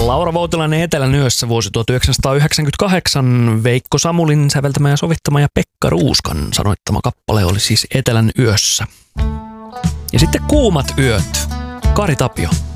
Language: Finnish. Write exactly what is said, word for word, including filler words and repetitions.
Laura Voutilainen Etelän yössä vuosi tuhatyhdeksänsataayhdeksänkymmentäkahdeksan. Veikko Samulin säveltämä ja sovittama ja Pekka Ruuskan sanoittama kappale oli siis Etelän yössä. Ja sitten Kuumat yöt. Kari Tapio.